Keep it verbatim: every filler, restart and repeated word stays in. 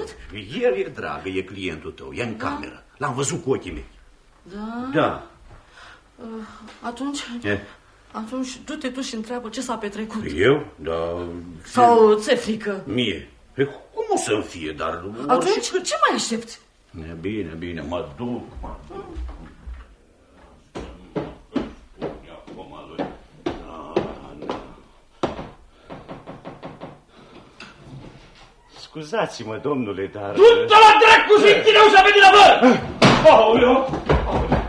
văzut? El e dragă, e clientul tău, e în da? cameră. L-am văzut cu ochii mei. Da? Da. Uh, atunci... E? Atunci du-te tu și întreabă ce s-a petrecut. Eu? Da... Sau ți-e frică? Mie? Pe cum o să-mi fie, dar... Atunci orice... ce mai aștepți? Bine, bine, mă duc, mă duc. Scuzați-mă, domnule, dar... Du-te la dracu, Zintineu, să veni la văr! Aoleu!